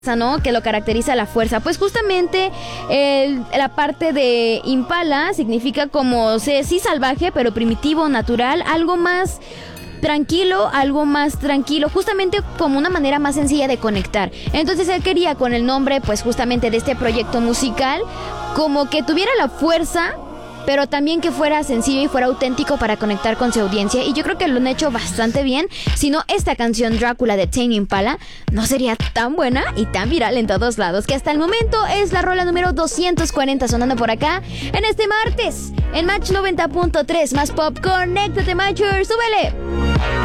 ¿no? Que lo caracteriza la fuerza. Pues justamente la parte de Impala significa como, sí, salvaje, pero primitivo, natural, algo más tranquilo, justamente como una manera más sencilla de conectar. Entonces él quería con el nombre, pues justamente de este proyecto musical, como que tuviera la fuerza, pero también que fuera sencillo y fuera auténtico para conectar con su audiencia. Y yo creo que lo han hecho bastante bien. Si no, esta canción Drácula de Tame Impala no sería tan buena y tan viral en todos lados, que hasta el momento es la rola número 240 sonando por acá en este martes en Match 90.3 más pop. Conéctate, Matcher, súbele.